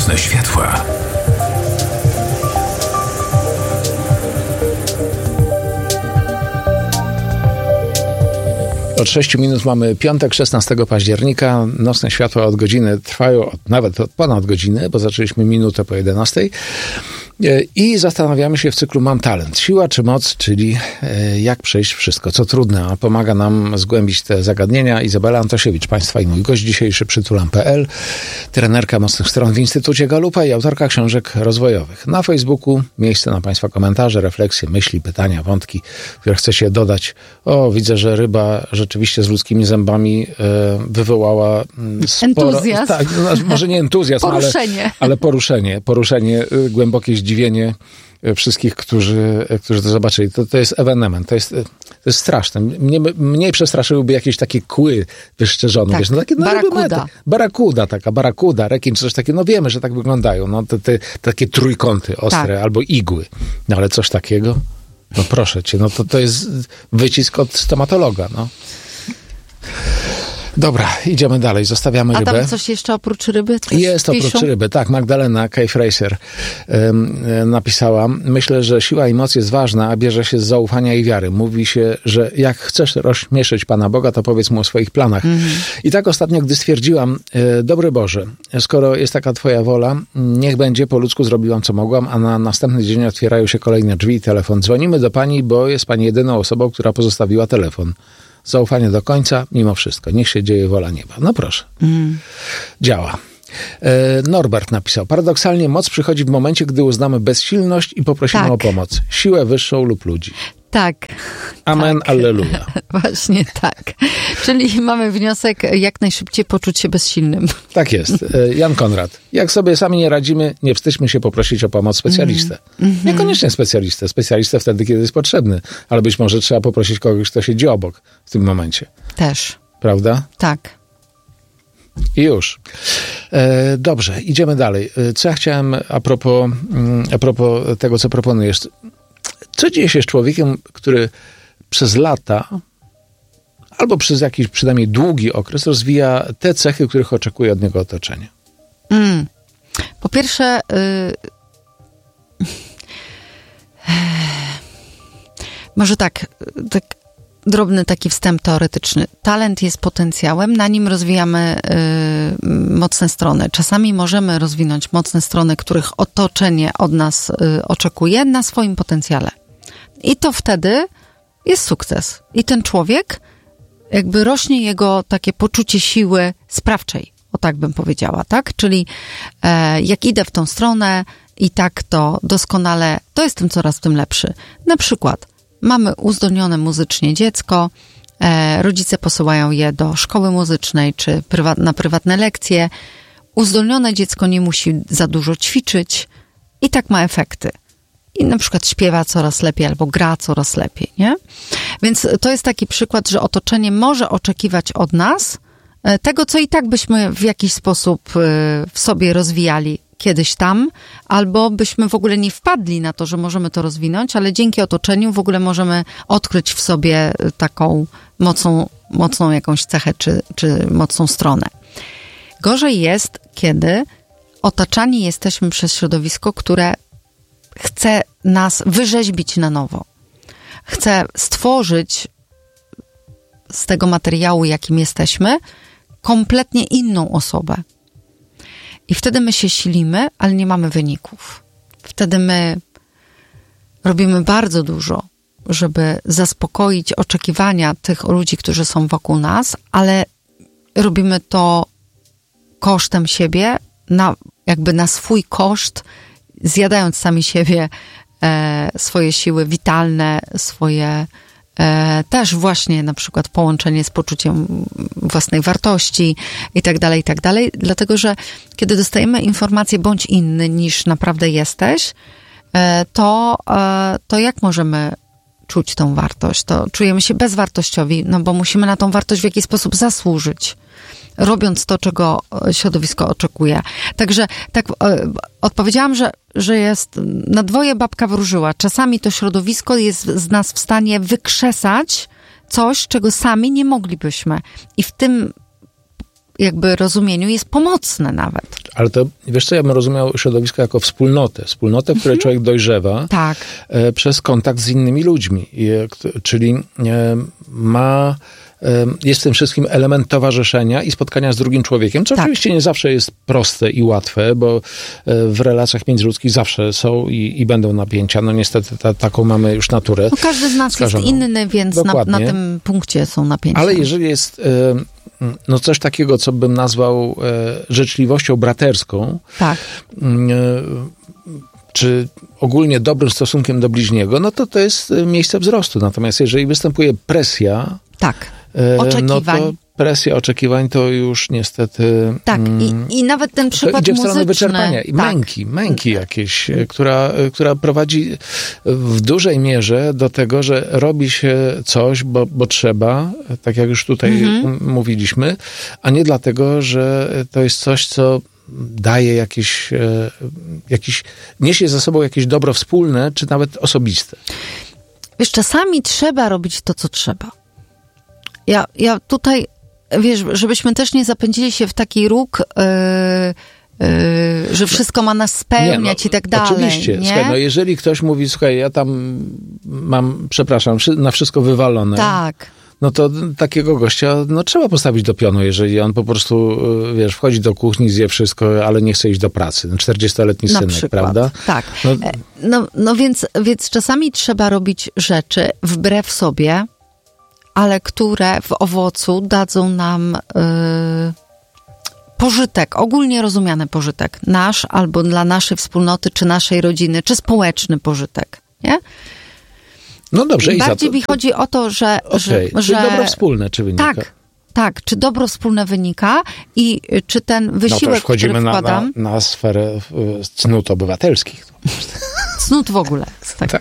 Nocne światła. Od 6 minut mamy piątek, 16 października. Nocne światła od godziny trwają nawet od ponad godziny, bo zaczęliśmy minutę po 11. I zastanawiamy się w cyklu Mam talent. Siła czy moc, czyli jak przejść wszystko, co trudne. A pomaga nam zgłębić te zagadnienia Izabela Antosiewicz, Państwa i mój gość dzisiejszy, Przytulam.pl, trenerka mocnych stron w Instytucie Galupa i autorka książek rozwojowych. Na Facebooku miejsce na Państwa komentarze, refleksje, myśli, pytania, wątki, które chcecie dodać. O, widzę, że ryba rzeczywiście z ludzkimi zębami wywołała sporo... Entuzjazm. Tak, może nie entuzjazm, ale poruszenie, głębokie zdziwienie wszystkich, którzy to zobaczyli. To jest ewenement, to jest straszne. Mnie przestraszyłyby jakieś takie kły wyszczerzone. Tak, wiesz, no takie, barakuda, rekin, czy coś takiego. No wiemy, że tak wyglądają. No, te takie trójkąty ostre, tak. Albo igły. No ale coś takiego? No proszę cię, no to jest wycisk od stomatologa, no. Dobra, idziemy dalej, zostawiamy rybę. A tam coś jeszcze oprócz ryby? Jest oprócz ryby, tak. Magdalena K-Fraser napisała: myślę, że siła i moc jest ważna, a bierze się z zaufania i wiary. Mówi się, że jak chcesz rozśmieszyć Pana Boga, to powiedz Mu o swoich planach. I tak ostatnio, gdy stwierdziłam: dobry Boże, skoro jest taka Twoja wola, niech będzie, po ludzku zrobiłam, co mogłam, a na następny dzień otwierają się kolejne drzwi i telefon. Dzwonimy do Pani, bo jest Pani jedyną osobą, która pozostawiła telefon. Zaufanie do końca, mimo wszystko. Niech się dzieje wola nieba. No proszę. Działa. Norbert napisał: paradoksalnie moc przychodzi w momencie, gdy uznamy bezsilność i poprosimy o pomoc. Siłę wyższą lub ludzi. Tak. Amen, tak. alleluja. Właśnie tak. Czyli mamy wniosek, jak najszybciej poczuć się bezsilnym. Tak jest. Jan Konrad. Jak sobie sami nie radzimy, nie wstydźmy się poprosić o pomoc specjalistę. Niekoniecznie specjalistę. Specjalistę wtedy, kiedy jest potrzebny. Ale być może trzeba poprosić kogoś, kto siedzi obok w tym momencie. Też. Prawda? Tak. I już. Dobrze, idziemy dalej. Co ja chciałem a propos tego, co proponujesz. Co dzieje się z człowiekiem, który przez lata albo przez jakiś przynajmniej długi okres rozwija te cechy, których oczekuje od niego otoczenie? Po pierwsze, może tak drobny taki wstęp teoretyczny. Talent jest potencjałem, na nim rozwijamy mocne strony. Czasami możemy rozwinąć mocne strony, których otoczenie od nas oczekuje, na swoim potencjale. I to wtedy jest sukces. I ten człowiek, jakby rośnie jego takie poczucie siły sprawczej, o tak bym powiedziała, tak? Czyli jak idę w tą stronę i tak to doskonale, to jestem coraz w tym lepszy. Na przykład mamy uzdolnione muzycznie dziecko, rodzice posyłają je do szkoły muzycznej czy na prywatne lekcje. Uzdolnione dziecko nie musi za dużo ćwiczyć i tak ma efekty. I na przykład śpiewa coraz lepiej albo gra coraz lepiej, nie? Więc to jest taki przykład, że otoczenie może oczekiwać od nas tego, co i tak byśmy w jakiś sposób w sobie rozwijali kiedyś tam, albo byśmy w ogóle nie wpadli na to, że możemy to rozwinąć, ale dzięki otoczeniu w ogóle możemy odkryć w sobie taką mocną jakąś cechę, czy mocną stronę. Gorzej jest, kiedy otaczani jesteśmy przez środowisko, które chce nas wyrzeźbić na nowo. Chce stworzyć z tego materiału, jakim jesteśmy, kompletnie inną osobę. I wtedy my się silimy, ale nie mamy wyników. Wtedy my robimy bardzo dużo, żeby zaspokoić oczekiwania tych ludzi, którzy są wokół nas, ale robimy to kosztem siebie, jakby na swój koszt, zjadając sami siebie, swoje siły witalne, swoje też właśnie na przykład połączenie z poczuciem własnej wartości i tak dalej, dlatego, że kiedy dostajemy informację bądź inny niż naprawdę jesteś, to jak możemy czuć tą wartość? To czujemy się bezwartościowi, no bo musimy na tą wartość w jakiś sposób zasłużyć, robiąc to, czego środowisko oczekuje. Także tak odpowiedziałam, że jest na dwoje babka wróżyła. Czasami to środowisko jest z nas w stanie wykrzesać coś, czego sami nie moglibyśmy. I w tym jakby rozumieniu jest pomocne nawet. Ale to, wiesz co, ja bym rozumiał środowisko jako wspólnotę, w której człowiek dojrzewa Tak. Przez kontakt z innymi ludźmi. Czyli jest w tym wszystkim element towarzyszenia i spotkania z drugim człowiekiem, co oczywiście nie zawsze jest proste i łatwe, bo w relacjach międzyludzkich zawsze są i będą napięcia. No niestety taką mamy już naturę. No każdy z nas skażoną. jest inny, więc na tym punkcie są napięcia. Ale jeżeli jest coś takiego, co bym nazwał życzliwością braterską, tak. Czy ogólnie dobrym stosunkiem do bliźniego, no to jest miejsce wzrostu. Natomiast jeżeli występuje presja, oczekiwań. no to presja oczekiwań to już niestety... Tak, i nawet ten przykład idzie w stronę muzyczny. wyczerpania i męki jakiejś, która prowadzi w dużej mierze do tego, że robi się coś, bo trzeba, tak jak już tutaj mówiliśmy, a nie dlatego, że to jest coś, co daje niesie ze sobą jakieś dobro wspólne, czy nawet osobiste. Wiesz, czasami trzeba robić to, co trzeba. Ja tutaj, wiesz, żebyśmy też nie zapędzili się w taki róg, że wszystko ma nas spełniać i tak dalej. Oczywiście. Nie? Słuchaj, no jeżeli ktoś mówi, słuchaj, ja tam mam, przepraszam, na wszystko wywalone. Tak. No to takiego gościa trzeba postawić do pionu, jeżeli on po prostu, wiesz, wchodzi do kuchni, zje wszystko, ale nie chce iść do pracy. 40-letni synek, przykład. prawda? Tak. No więc czasami trzeba robić rzeczy wbrew sobie, ale które w owocu dadzą nam pożytek, ogólnie rozumiany pożytek. Nasz albo dla naszej wspólnoty, czy naszej rodziny, czy społeczny pożytek. Nie? No dobrze. Bardziej mi chodzi o to, że... Czyli dobro wspólne, czy wynika? Tak. Czy dobro wspólne wynika i czy ten wysiłek, wchodzimy który wkładam... na sferę cnót obywatelskich. Cnót w ogóle. Tak.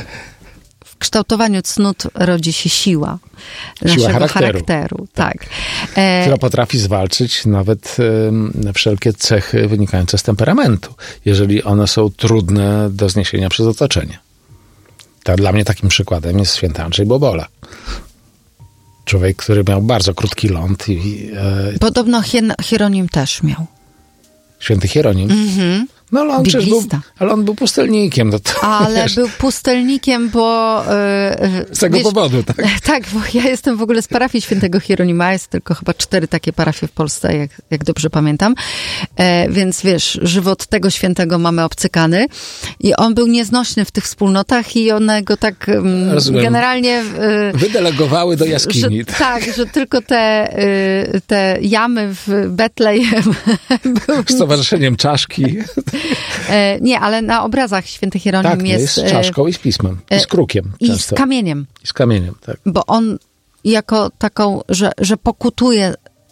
W kształtowaniu cnót rodzi się siła naszego charakteru. Tak. Która potrafi zwalczyć nawet wszelkie cechy wynikające z temperamentu, jeżeli one są trudne do zniesienia przez otoczenie. Dla mnie takim przykładem jest święty Andrzej Bobola. Człowiek, który miał bardzo krótki ląd. Podobno Hieronim też miał. Święty Hieronim? No ale on był pustelnikiem. Był pustelnikiem, bo... z tego powodu, tak? Tak, bo ja jestem w ogóle z parafii świętego Hieronima. Jest tylko chyba 4 takie parafie w Polsce, jak dobrze pamiętam. Więc wiesz, żywot tego świętego mamy obcykany. I on był nieznośny w tych wspólnotach i one go tak generalnie... wydelegowały do jaskini. Że tylko te jamy w Betlejem... Z towarzyszeniem czaszki... Nie, ale na obrazach święty Hieronim jest z czaszką i z pismem. I z krukiem często. I z kamieniem. I z kamieniem, tak. Bo on jako taką, że pokutuje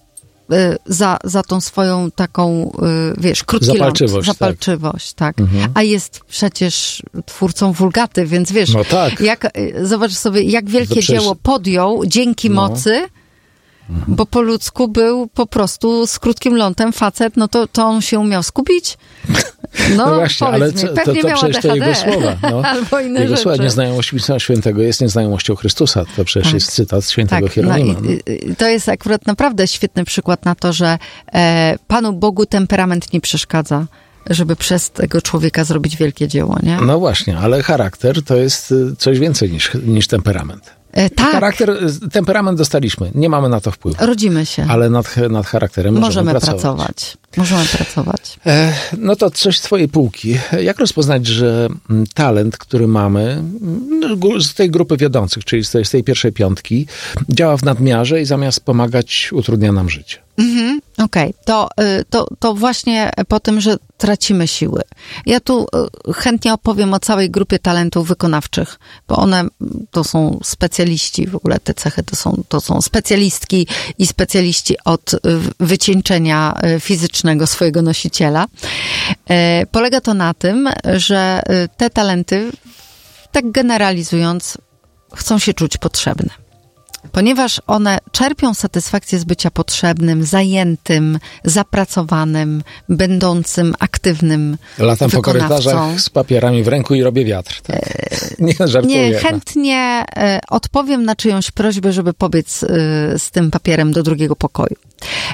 za tą swoją taką, wiesz, krótki zapalczywość, tak. A jest przecież twórcą Wulgaty, więc wiesz, zobacz sobie, jak wielkie dzieło podjął dzięki mocy, bo po ludzku był po prostu z krótkim lądem facet, to on się umiał skupić. No właśnie, ale to przecież to jego słowa. Albo inne jego rzeczy. słowa, nieznajomość Pisma Świętego jest nieznajomością Chrystusa. To przecież jest cytat świętego Hieronima. To jest akurat naprawdę świetny przykład na to, że Panu Bogu temperament nie przeszkadza, żeby przez tego człowieka zrobić wielkie dzieło, nie? No właśnie, ale charakter to jest coś więcej niż temperament. Temperament dostaliśmy. Nie mamy na to wpływu. Rodzimy się. Ale nad charakterem możemy pracować. Możemy pracować. No to coś z twojej półki. Jak rozpoznać, że talent, który mamy z tej grupy wiodących, czyli z tej pierwszej piątki, działa w nadmiarze i zamiast pomagać, utrudnia nam życie? Okej. To właśnie po tym, że tracimy siły. Ja tu chętnie opowiem o całej grupie talentów wykonawczych, bo one to są specjaliści, w ogóle te cechy to są specjalistki i specjaliści od wycieńczenia fizycznego swojego nosiciela. Polega to na tym, że te talenty, tak generalizując, chcą się czuć potrzebne. Ponieważ one czerpią satysfakcję z bycia potrzebnym, zajętym, zapracowanym, będącym aktywnym Latam po korytarzach z papierami w ręku i robię wiatr. Tak? Nie, żartuję. Nie, chętnie odpowiem na czyjąś prośbę, żeby pobiec z tym papierem do drugiego pokoju.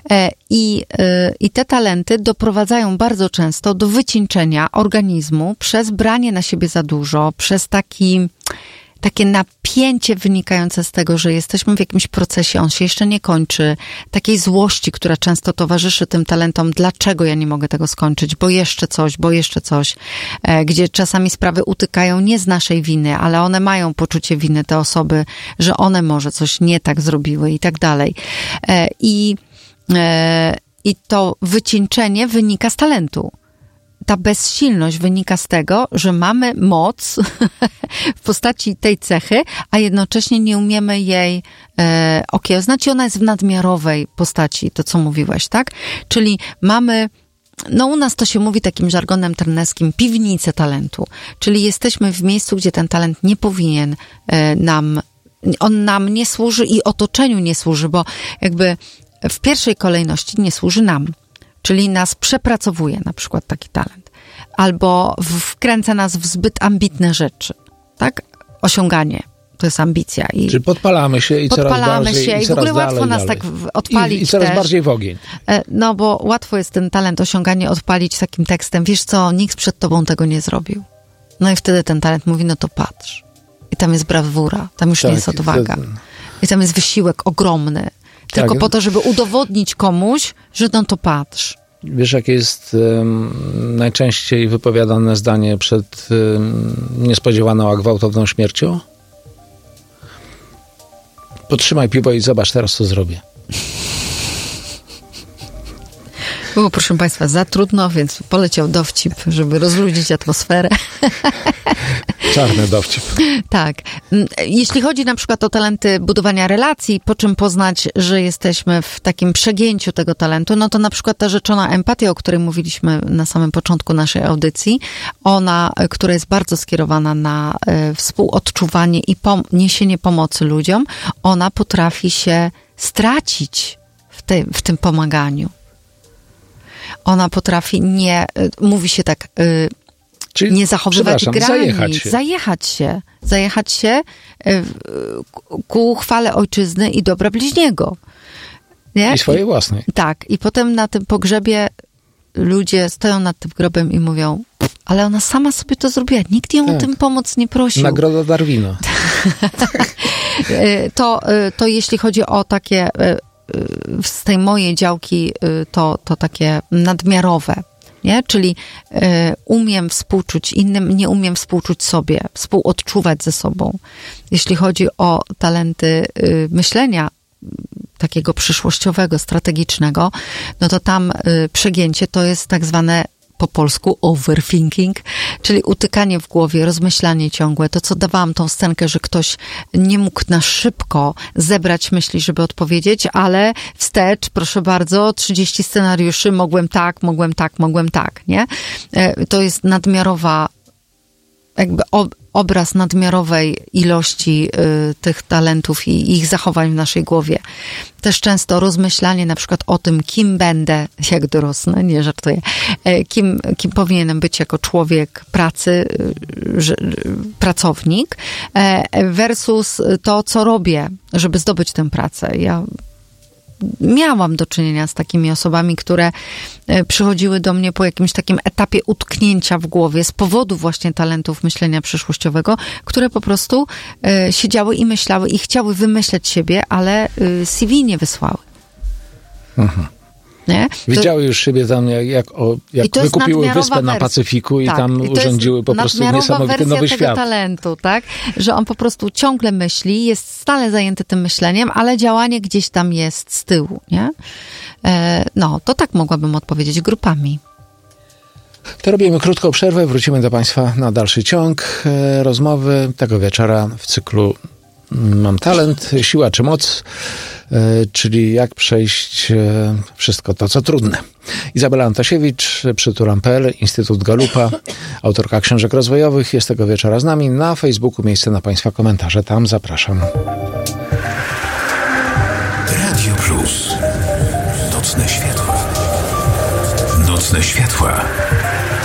I te talenty doprowadzają bardzo często do wycieńczenia organizmu przez branie na siebie za dużo, przez takie napięcie wynikające z tego, że jesteśmy w jakimś procesie, on się jeszcze nie kończy, takiej złości, która często towarzyszy tym talentom, dlaczego ja nie mogę tego skończyć, bo jeszcze coś, gdzie czasami sprawy utykają nie z naszej winy, ale one mają poczucie winy, te osoby, że one może coś nie tak zrobiły i tak dalej. I to wycieńczenie wynika z talentu. Ta bezsilność wynika z tego, że mamy moc w postaci tej cechy, a jednocześnie nie umiemy jej okiełznać i ona jest w nadmiarowej postaci, to co mówiłeś, tak? Czyli mamy, u nas to się mówi takim żargonem trenerskim, piwnicę talentu. Czyli jesteśmy w miejscu, gdzie ten talent nie powinien on nam nie służy i otoczeniu nie służy, bo jakby w pierwszej kolejności nie służy nam. Czyli nas przepracowuje na przykład taki talent. Albo wkręca nas w zbyt ambitne rzeczy. Tak? Osiąganie. To jest ambicja. Czyli podpalamy się i coraz bardziej. I w ogóle łatwo nas tak odpalić I coraz też. bardziej w ogień. No bo łatwo jest ten talent osiąganie odpalić takim tekstem. Wiesz co, nikt przed tobą tego nie zrobił. No i wtedy ten talent mówi, no to patrz. I tam jest brawura. Tam już nie jest odwaga. I tam jest wysiłek ogromny. Tylko po to, żeby udowodnić komuś, że no to patrz. Wiesz, jakie jest najczęściej wypowiadane zdanie przed niespodziewaną, a gwałtowną śmiercią? Potrzymaj piwo i zobacz teraz, co zrobię. Było, proszę Państwa, za trudno, więc poleciał dowcip, żeby rozluźnić atmosferę. Czarny dowcip. Tak. Jeśli chodzi na przykład o talenty budowania relacji, po czym poznać, że jesteśmy w takim przegięciu tego talentu, no to na przykład ta rzeczona empatia, o której mówiliśmy na samym początku naszej audycji, ona, która jest bardzo skierowana na współodczuwanie i niesienie pomocy ludziom, ona potrafi się stracić w tym pomaganiu. Ona potrafi mówi się tak, czyli, nie zachowywać granic, zajechać się ku chwale ojczyzny i dobra bliźniego. Nie? I swojej własnej. Tak. I potem na tym pogrzebie ludzie stoją nad tym grobem i mówią, ale ona sama sobie to zrobiła. Nikt ją o tym pomoc nie prosił. Nagroda Darwina. To jeśli chodzi o takie z tej mojej działki to takie nadmiarowe, nie? Czyli umiem współczuć innym, nie umiem współczuć sobie, współodczuwać ze sobą. Jeśli chodzi o talenty myślenia takiego przyszłościowego, strategicznego, no to tam przegięcie to jest tak zwane po polsku overthinking, czyli utykanie w głowie, rozmyślanie ciągłe. To, co dawałam tą scenkę, że ktoś nie mógł na szybko zebrać myśli, żeby odpowiedzieć, ale wstecz, proszę bardzo, 30 scenariuszy, mogłem tak, nie? To jest nadmiarowa, jakby obraz nadmiarowej ilości tych talentów i ich zachowań w naszej głowie. Też często rozmyślanie na przykład o tym, kim będę, jak dorosnę, nie żartuję, kim powinienem być jako człowiek pracy, pracownik, versus to, co robię, żeby zdobyć tę pracę. Ja miałam do czynienia z takimi osobami, które przychodziły do mnie po jakimś takim etapie utknięcia w głowie z powodu właśnie talentów myślenia przyszłościowego, które po prostu siedziały i myślały i chciały wymyśleć siebie, ale CV nie wysłały. Mhm. Nie? Widziały już siebie tam, jak wykupiły wyspę na Pacyfiku i tam urządziły po prostu niesamowity nowy świat. Tego talentu, tak? Że on po prostu ciągle myśli, jest stale zajęty tym myśleniem, ale działanie gdzieś tam jest z tyłu, nie? To tak mogłabym odpowiedzieć grupami. To robimy krótką przerwę, wrócimy do Państwa na dalszy ciąg rozmowy tego wieczora w cyklu Mam talent, siła czy moc, czyli jak przejść wszystko to, co trudne. Izabela Antasiewicz, Przytulam.pl, Instytut Galupa, autorka książek rozwojowych, jest tego wieczora z nami. Na Facebooku miejsce na Państwa komentarze, tam zapraszam. Radio Plus. Nocne światła. Nocne światła.